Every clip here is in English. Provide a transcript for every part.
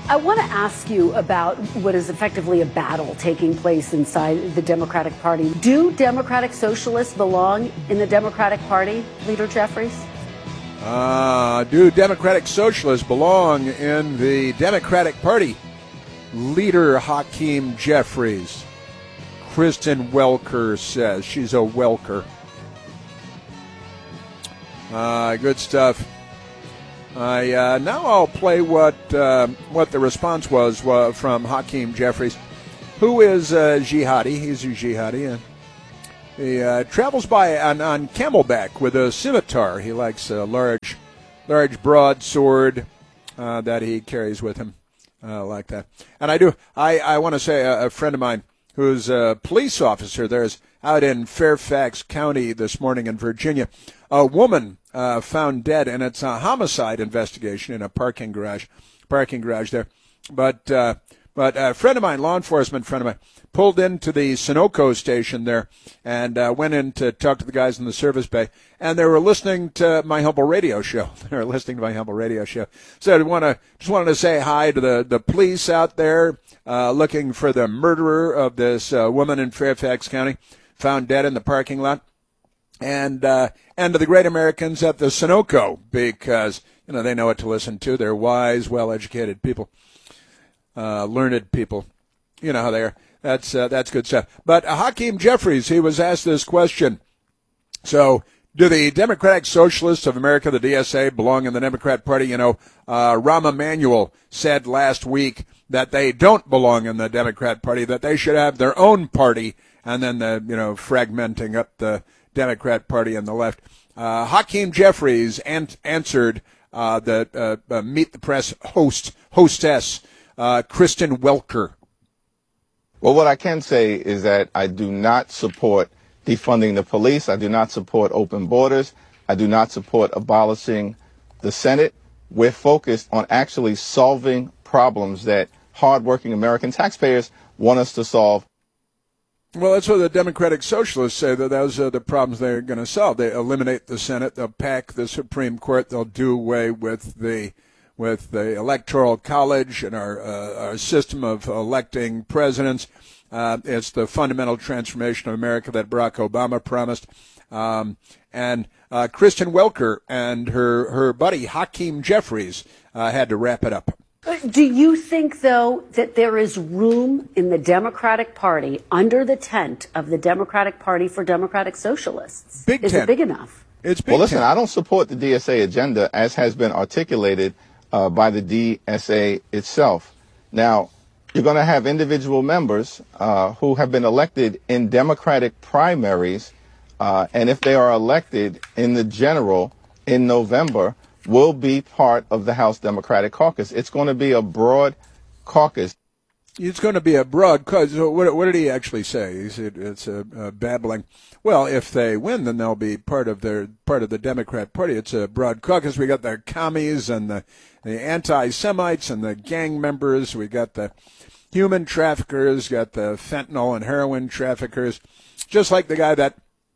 I want to ask you about what is effectively a battle taking place inside the Democratic Party. Do Democratic Socialists belong in the Democratic Party, Leader Jeffries? Do Democratic Socialists belong in the Democratic Party? Leader Hakeem Jeffries. Kristen Welker says. She's a Welker. Good stuff. Now I'll play what the response was from Hakeem Jeffries, who is a jihadi. He's a jihadi. He travels by on camelback with a scimitar. He likes a large broadsword that he carries with him, like that. And I want to say a friend of mine who's a police officer there's out in Fairfax County this morning in Virginia. A woman found dead, and it's a homicide investigation in a parking garage there. But a friend of mine, law enforcement friend of mine, pulled into the Sunoco station there and went in to talk to the guys in the service bay, and they were listening to my humble radio show. So I just wanted to say hi to the police out there looking for the murderer of this woman in Fairfax County, found dead in the parking lot. And to the great Americans at the Sunoco, because, they know what to listen to. They're wise, well-educated people, learned people. You know how they are. That's good stuff. But Hakeem Jeffries, he was asked this question. So, do the Democratic Socialists of America, the DSA, belong in the Democrat Party? Rahm Emanuel said last week that they don't belong in the Democrat Party, that they should have their own party, and then fragmenting up the Democrat Party on the left. Hakeem Jeffries answered the Meet the Press hostess, Kristen Welker. Well, what I can say is that I do not support defunding the police. I do not support open borders. I do not support abolishing the Senate. We're focused on actually solving problems that hardworking American taxpayers want us to solve. Well, that's what the Democratic Socialists say, that those are the problems they're going to solve. They eliminate the Senate, they'll pack the Supreme Court, they'll do away with the Electoral College and our system of electing presidents. It's the fundamental transformation of America that Barack Obama promised. And Kristen Welker and her buddy Hakeem Jeffries had to wrap it up. Do you think, though, that there is room in the Democratic Party under the tent of the Democratic Party for Democratic Socialists? Is it big enough? It's big. Well, listen, I don't support the DSA agenda as has been articulated by the DSA itself. Now, you're going to have individual members who have been elected in Democratic primaries, and if they are elected in the general in November, will be part of the House Democratic Caucus. It's going to be a broad caucus. It's going to be a broad caucus. What did he actually say? He said it's a babbling. Well, if they win, then they'll be part of the Democrat Party. It's a broad caucus. We got the commies and the anti-Semites and the gang members. We got the human traffickers, got the fentanyl and heroin traffickers, just like the guy that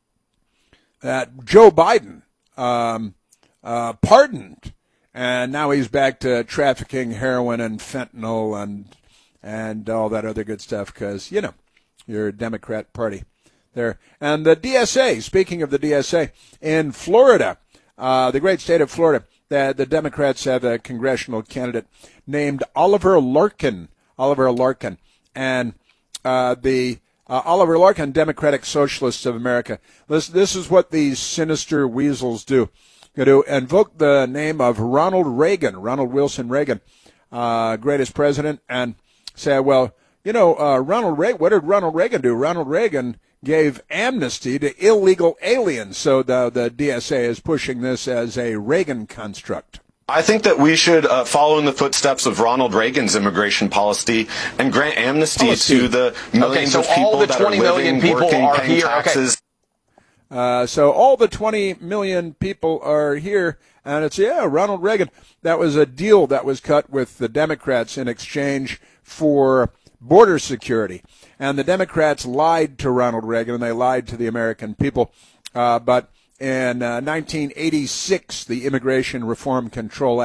Joe Biden pardoned, and now he's back to trafficking heroin and fentanyl and all that other good stuff, because you're a Democrat Party there. And the DSA, speaking of the DSA, in Florida, the great state of Florida, the Democrats have a congressional candidate named Oliver Larkin, and the Oliver Larkin, Democratic Socialists of America. This is what these sinister weasels do. To invoke the name of Ronald Wilson Reagan, greatest president, and say, well, Ronald Reagan, what did Ronald Reagan do? Ronald Reagan gave amnesty to illegal aliens, so the DSA is pushing this as a Reagan construct. I think that we should follow in the footsteps of Ronald Reagan's immigration policy and grant amnesty to the millions of people that are living, working, paying taxes. So all the 20 million people are here, and it's, Ronald Reagan. That was a deal that was cut with the Democrats in exchange for border security. And the Democrats lied to Ronald Reagan, and they lied to the American people. But in 1986, the Immigration Reform Control Act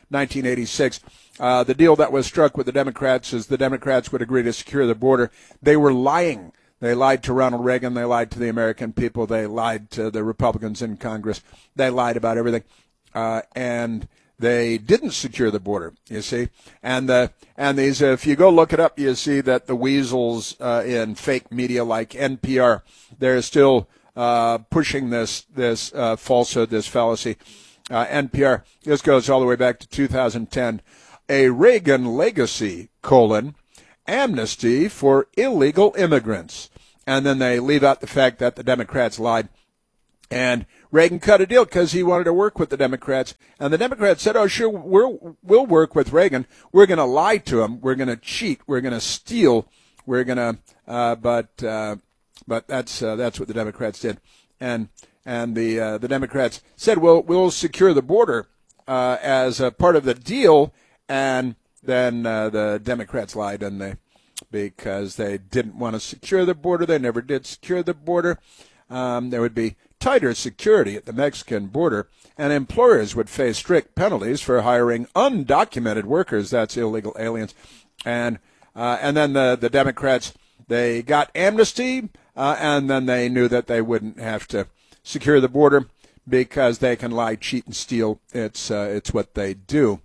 1986. The deal that was struck with the Democrats is the Democrats would agree to secure the border. They were lying. They lied to Ronald Reagan. They lied to the American people. They lied to the Republicans in Congress. They lied about everything. And they didn't secure the border, you see. And these, if you go look it up, you see that the weasels in fake media like NPR, they're still pushing this falsehood, this fallacy. NPR, this goes all the way back to 2010. A Reagan legacy, amnesty for illegal immigrants. And then they leave out the fact that the Democrats lied. And Reagan cut a deal because he wanted to work with the Democrats. And the Democrats said, oh, sure, we'll work with Reagan. We're going to lie to him. We're going to cheat. We're going to steal. We're going to, but that's what the Democrats did. And the Democrats said, well, we'll secure the border as a part of the deal. And then the Democrats lied, because they didn't want to secure the border. They never did secure the border. There would be tighter security at the Mexican border, and employers would face strict penalties for hiring undocumented workers. That's illegal aliens. And then the Democrats, they got amnesty, and then they knew that they wouldn't have to secure the border because they can lie, cheat, and steal. It's what they do.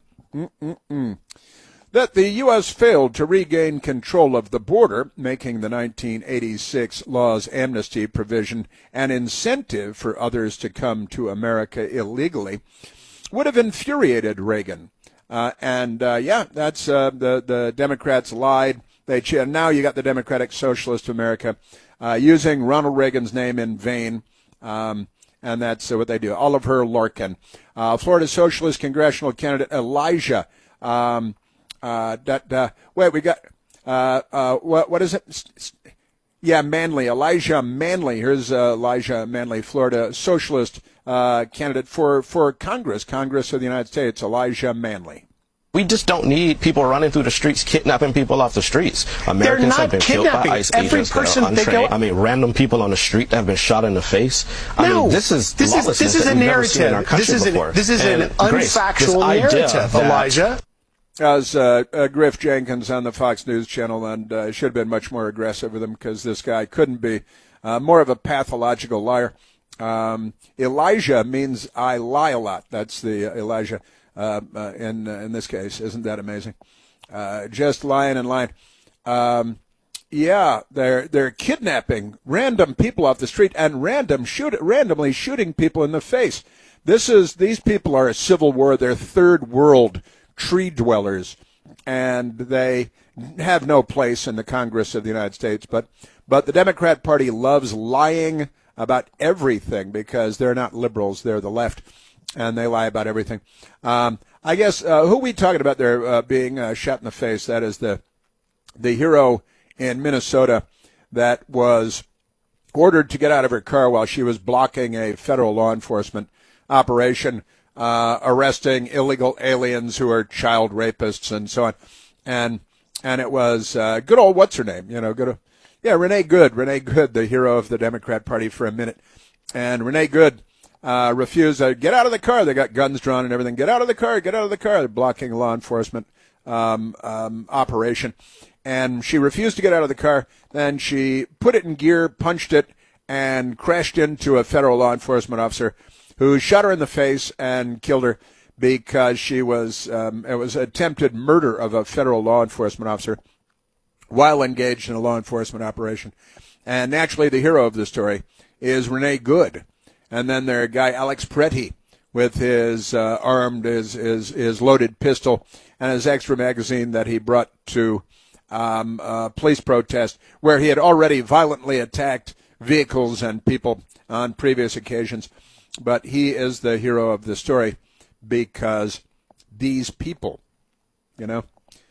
That the U.S. failed to regain control of the border, making the 1986 law's amnesty provision an incentive for others to come to America illegally, would have infuriated Reagan. That's the Democrats lied. Now you got the Democratic Socialist of America using Ronald Reagan's name in vain. And that's what they do. Oliver Larkin, Florida Socialist congressional candidate Elijah. We got what is it? Yeah, Manley, Elijah Manley. Here's Elijah Manley, Florida Socialist candidate for Congress of the United States. Elijah Manley. We just don't need people running through the streets, kidnapping people off the streets. Americans have been killed by ICE agents that are untrained. Random people on the street that have been shot in the face. This is a narrative. This is an unfactual narrative, Elijah. As Griff Jenkins on the Fox News channel, and should have been much more aggressive with him because this guy couldn't be more of a pathological liar. Elijah means I lie a lot. That's the Elijah. In this case, isn't that amazing? Just lying and lying. They're kidnapping random people off the street and randomly shooting people in the face. These people are a civil war. They're third world tree dwellers, and they have no place in the Congress of the United States. But the Democrat Party loves lying about everything because they're not liberals. They're the left. And they lie about everything. I guess who are we talking about there being shot in the face? That is the hero in Minnesota that was ordered to get out of her car while she was blocking a federal law enforcement operation, arresting illegal aliens who are child rapists and so on. And it was good old what's her name? Renee Good, the hero of the Democrat Party for a minute. And Renee Good refused to get out of the car. They got guns drawn and everything. Get out of the car. They're blocking a law enforcement operation. And she refused to get out of the car. Then she put it in gear, punched it, and crashed into a federal law enforcement officer who shot her in the face and killed her because it was attempted murder of a federal law enforcement officer while engaged in a law enforcement operation. And naturally, the hero of the story is Renee Good. And then their guy Alex Pretty with his loaded pistol and his extra magazine that he brought to a police protest where he had already violently attacked vehicles and people on previous occasions. But he is the hero of the story because these people, they're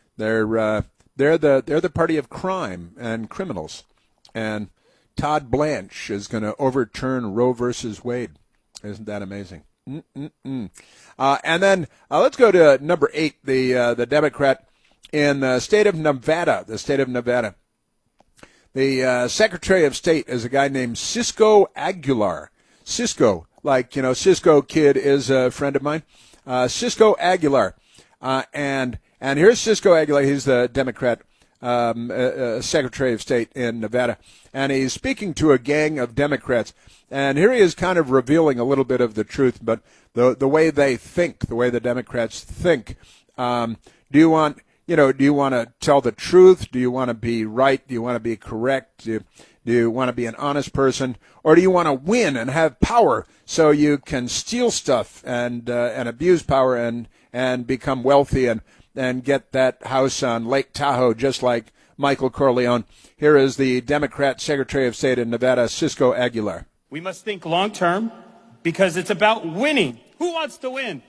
the party of crime and criminals. And Todd Blanche is going to overturn Roe versus Wade. Isn't that amazing? And then let's go to number 8, the Democrat in the state of Nevada. The Secretary of State is a guy named Cisco Aguilar. Cisco, Cisco Kid is a friend of mine. Cisco Aguilar. And here's Cisco Aguilar. He's the Democrat Secretary of State in Nevada, and he's speaking to a gang of Democrats. And here he is kind of revealing a little bit of the truth, but the way they think, the way the Democrats think. Do you want to tell the truth? Do you want to be right? Do you want to be correct? Do you want to be an honest person? Or do you want to win and have power so you can steal stuff and abuse power and become wealthy and get that house on Lake Tahoe just like Michael Corleone? Here is the Democrat Secretary of State in Nevada, Cisco Aguilar. We must think long term because it's about winning. Who wants to win?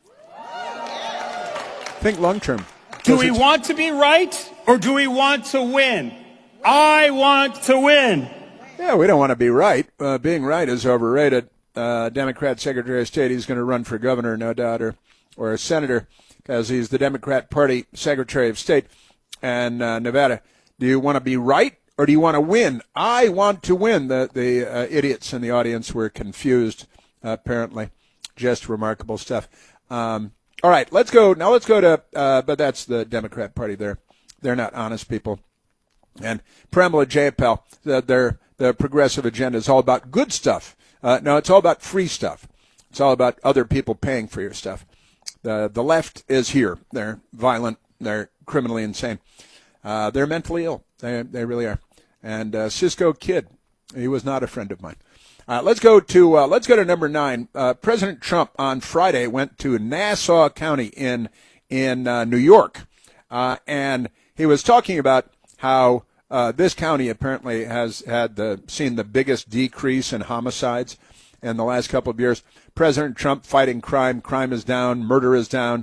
Think long term. Do we want to be right or do we want to win? I want to win. Yeah, we don't want to be right. Being right is overrated. Democrat Secretary of State, he's going to run for governor, no doubt, or a senator, because he's the Democrat Party Secretary of State and Nevada. Do you want to be right or do you want to win? I want to win. The idiots in the audience were confused, apparently. Just remarkable stuff. All right, let's go to, but that's the Democrat Party. They're not honest people. And Pramila Jayapal, the progressive agenda is all about good stuff. No, it's all about free stuff. It's all about other people paying for your stuff. The left is here. They're violent. They're criminally insane. They're mentally ill. They really are. And Cisco Kid, he was not a friend of mine. Let's go to number 9. President Trump on Friday went to Nassau County in New York, and he was talking about how this county apparently has seen the biggest decrease in homicides in the last couple of years. President Trump fighting crime. Crime is down. Murder is down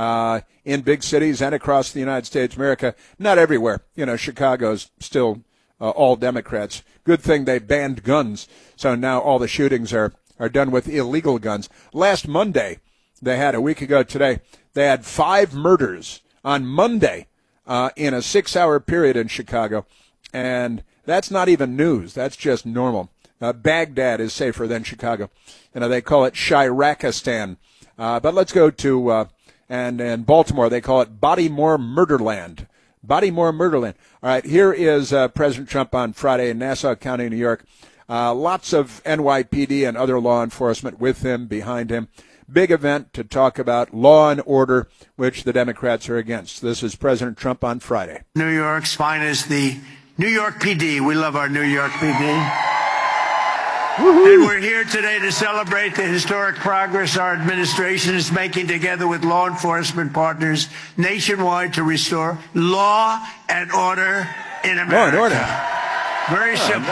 in big cities and across the United States, America. Not everywhere. Chicago's still all Democrats. Good thing they banned guns, so now all the shootings are done with illegal guns. Last Monday, a week ago today, they had 5 murders on Monday in a 6-hour period in Chicago, and that's not even news. That's just normal. Baghdad is safer than Chicago. They call it Shirakistan. But let's go to and Baltimore. They call it Bodymore Murderland. Bodymore Murderland. All right, here is President Trump on Friday in Nassau County, New York. Lots of NYPD and other law enforcement with him, behind him. Big event to talk about law and order, which the Democrats are against. This is President Trump on Friday. New York's finest, the New York PD. We love our New York PD. Woo-hoo. And we're here today to celebrate the historic progress our administration is making together with law enforcement partners nationwide to restore law and order in America. Law and order. Very simple.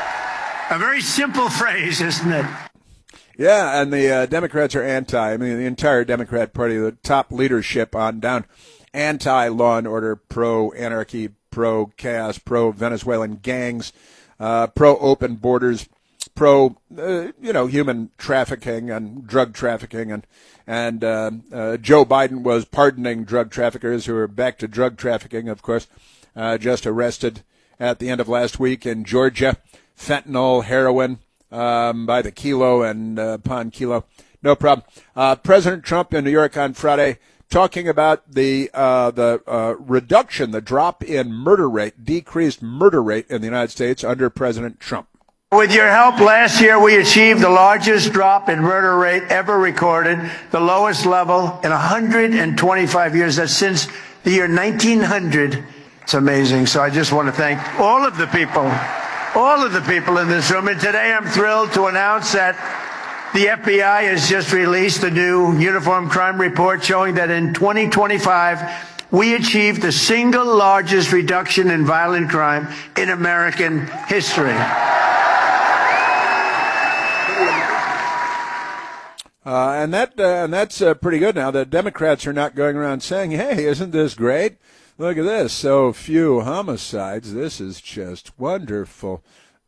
A very simple phrase, isn't it? Yeah, and the Democrats are anti. I mean, the entire Democrat Party, the top leadership on down, anti-law and order, pro-anarchy, pro-chaos, pro-Venezuelan gangs, pro-open borders, human trafficking and drug trafficking, and Joe Biden was pardoning drug traffickers who are back to drug trafficking, of course, just arrested at the end of last week in Georgia. Fentanyl, heroin by the kilo and upon kilo, no problem. President Trump in New York on Friday talking about the reduction, the drop in murder rate, decreased murder rate in the United States under President Trump. With your help, last year we achieved the largest drop in murder rate ever recorded, the lowest level in 125 years. That's since the year 1900. It's amazing. So I just want to thank all of the people in this room. And today I'm thrilled to announce that the FBI has just released a new uniform crime report showing that in 2025, we achieved the single largest reduction in violent crime in American history. And that's pretty good now. The Democrats are not going around saying, hey, isn't this great? Look at this. So few homicides. This is just wonderful.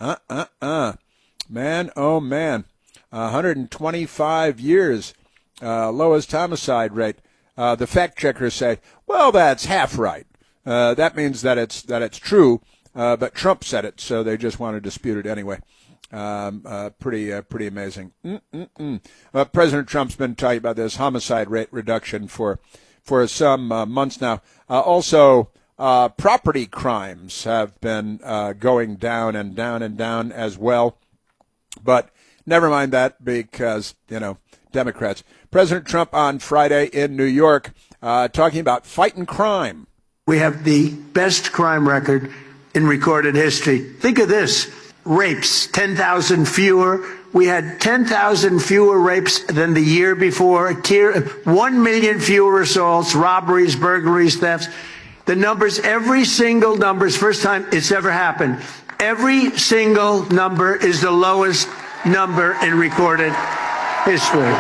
Man, oh, man. 125 years, lowest homicide rate. The fact checkers say, well, that's half right. That means that it's true, but Trump said it, so they just want to dispute it anyway. Pretty amazing. President Trump's been talking about this homicide rate reduction for for some months now. Also, property crimes have been going down and down and down as well. But never mind that because, Democrats. President Trump on Friday in New York talking about fighting crime. We have the best crime record in recorded history. Think of this. Rapes, 10,000 fewer. We had 10,000 fewer rapes than the year before. 1 million fewer assaults, robberies, burglaries, thefts. The numbers, every single number is first time it's ever happened. Every single number is the lowest number in recorded history.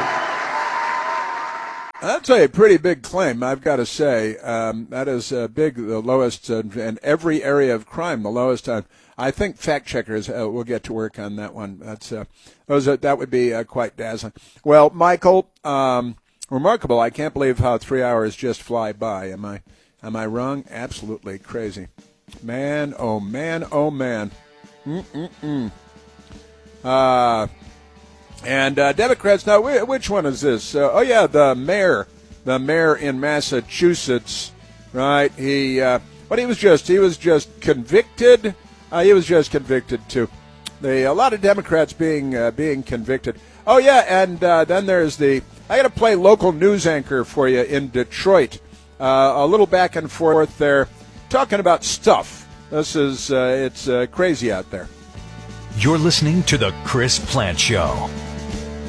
That's a pretty big claim, I've got to say. That is big, the lowest in every area of crime, the lowest. I think fact checkers will get to work on that one. That would be quite dazzling. Well, Michael, remarkable. I can't believe how 3 hours just fly by. Am I wrong? Absolutely crazy. Man, oh man, oh man. And Democrats, now, which one is this? The mayor in Massachusetts, right? He was just convicted. He was just convicted too. A lot of Democrats being convicted. Oh yeah, and then there's I got to play local news anchor for you in Detroit. A little back and forth there, talking about stuff. This is it's crazy out there. You're listening to the Chris Plante Show.